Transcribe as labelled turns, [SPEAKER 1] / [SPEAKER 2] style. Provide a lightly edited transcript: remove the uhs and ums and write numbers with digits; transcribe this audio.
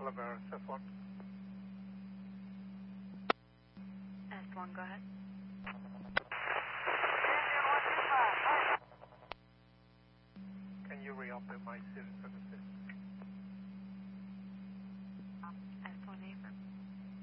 [SPEAKER 1] Oliver, S1.
[SPEAKER 2] S1, go ahead.
[SPEAKER 1] Can you reopen my series for the